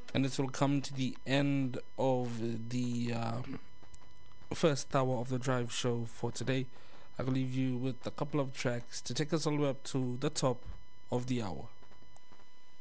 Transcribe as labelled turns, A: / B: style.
A: And this will come to the end of the first hour of the drive show for today. I will leave you with a couple of tracks to take us all the way up to the top of the hour.